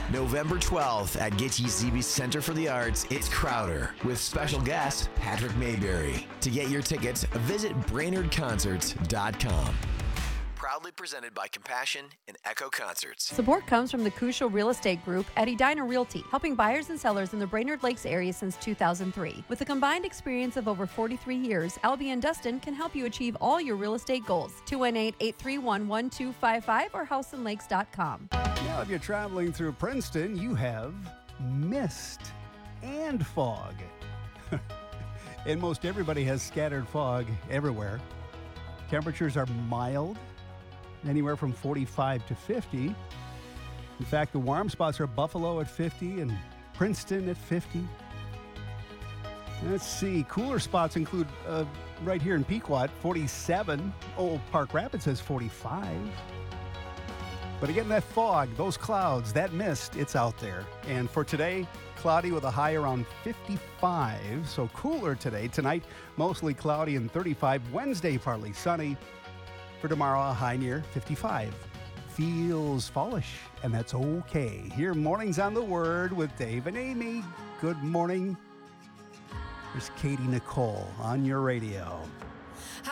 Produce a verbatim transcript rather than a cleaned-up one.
November twelfth at Gitche Zebe Center for the Arts, it's Crowder with special guest Patrick Mayberry. To get your tickets, visit Brainerd Concerts dot com. Proudly presented by Compassion and Echo Concerts. Support comes from the Cusho Real Estate Group at Edina Realty, helping buyers and sellers in the Brainerd Lakes area since two thousand three. With a combined experience of over forty-three years, Albie and Dustin can help you achieve all your real estate goals. two one eight, eight three one, one two five five or house and lakes dot com. Now, if you're traveling through Princeton, you have mist and fog. And most everybody has scattered fog everywhere. Temperatures are mild, anywhere from forty-five to fifty. In fact, the warm spots are Buffalo at fifty and Princeton at fifty. Let's see, cooler spots include uh, right here in Pequot, forty-seven. Old Park Rapids has forty-five. But again, that fog, those clouds, that mist, it's out there. And for today, cloudy with a high around fifty-five, so cooler today. Tonight, mostly cloudy and thirty-five. Wednesday, partly sunny. For tomorrow, a high near fifty-five. Feels fallish, and that's okay. Here, Mornings on the Word with Dave and Amy. Good morning. There's Katie Nicole on your radio.